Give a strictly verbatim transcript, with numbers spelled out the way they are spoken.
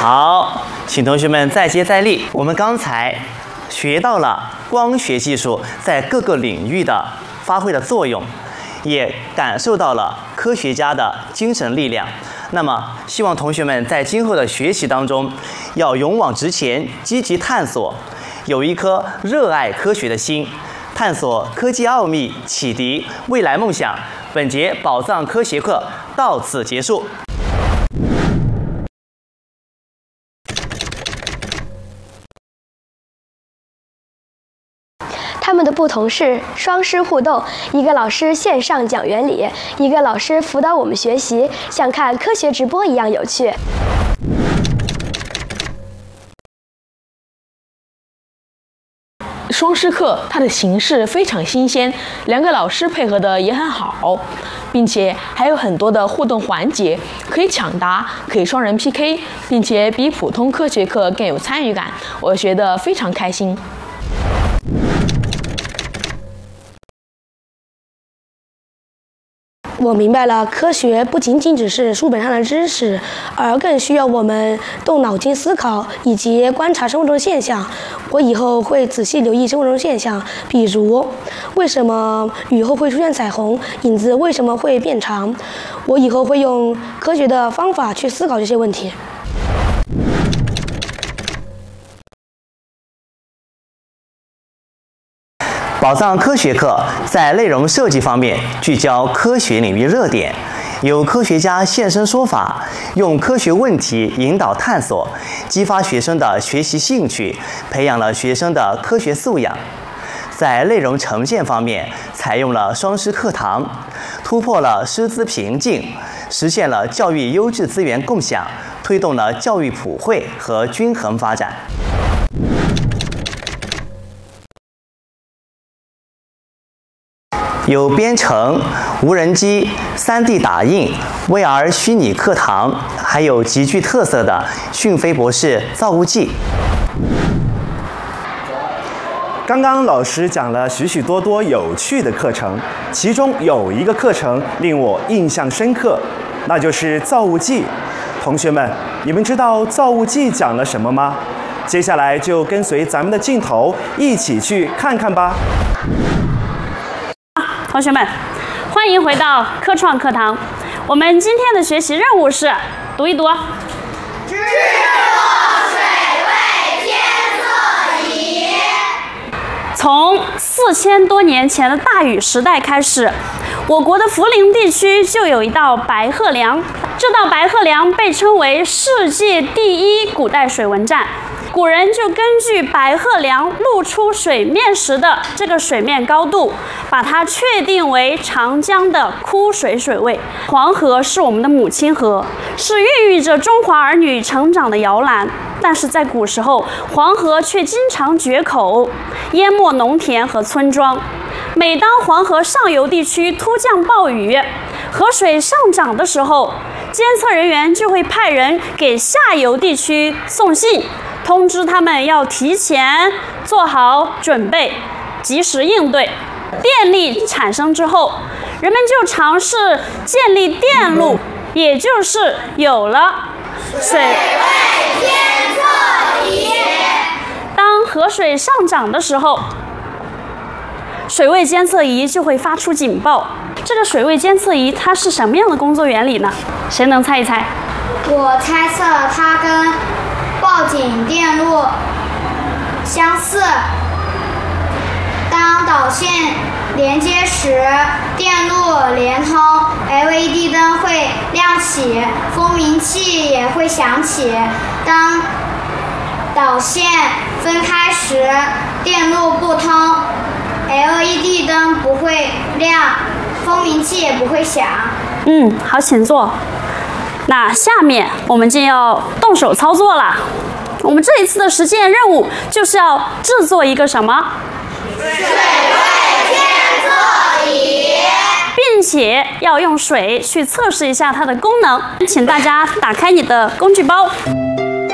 好，请同学们再接再厉。我们刚才学到了光学技术在各个领域的发挥的作用，也感受到了科学家的精神力量。那么，希望同学们在今后的学习当中，要勇往直前，积极探索，有一颗热爱科学的心，探索科技奥秘，启迪未来梦想。本节宝藏科学课到此结束。 他们的不同是双师互动，一个老师线上讲原理，一个老师辅导我们学习，像看科学直播一样有趣。 双师课它的形式非常新鲜，两个老师配合的也很好，并且还有很多的互动环节，可以抢答，可以双人 P K， 并且比普通科学课更有参与感，我学得非常开心。 我明白了，科学不仅仅只是书本上的知识，而更需要我们动脑筋思考以及观察生活中的现象。我以后会仔细留意生活中的现象，比如为什么雨后会出现彩虹，影子为什么会变长。我以后会用科学的方法去思考这些问题。 宝藏科学课在内容设计方面聚焦科学领域热点，有科学家现身说法，用科学问题引导探索，激发学生的学习兴趣，培养了学生的科学素养。在内容呈现方面，采用了双师课堂，突破了师资瓶颈，实现了教育优质资源共享，推动了教育普惠和均衡发展。有编程、无人机、三 D 打印、V R 虚拟课堂，还有极具特色的讯飞博士造物记。 刚刚老师讲了许许多多有趣的课程，其中有一个课程令我印象深刻，那就是造物记。同学们，你们知道造物记讲了什么吗？接下来就跟随咱们的镜头一起去看看吧。 同学们，欢迎回到科创课堂。我们今天的学习任务是读一读。 制作水位监测仪。 从四千多年前的大禹时代开始，我国的涪陵地区就有一道白鹤梁，这道白鹤梁被称为世界第一古代水文站。古人就根据白鹤梁露出水面时的这个水面高度，把它确定为长江的枯水水位。黄河是我们的母亲河，是孕育着中华儿女成长的摇篮。但是在古时候，黄河却经常决口，淹没农田和村庄。每当黄河上游地区突降暴雨，河水上涨的时候，监测人员就会派人给下游地区送信，通知他们要提前做好准备，及时应对。电力产生之后，人们就尝试建立电路，也就是有了水位监测仪。 当河水上涨的时候，水位监测仪就会发出警报。这个水位监测仪它是什么样的工作原理呢？谁能猜一猜？ 我猜测它跟报警电路相似。当导线连接时，电路连通 ，L E D 灯会亮起，蜂鸣器也会响起。当导线分开时，电路不通 ，L E D 灯不会亮，蜂鸣器也不会响。 嗯，好，请坐。那下面我们就要动手操作了。我们这一次的实践任务就是要制作一个什么？ 水位监测仪， 并且要用水去测试一下它的功能。请大家打开你的工具包。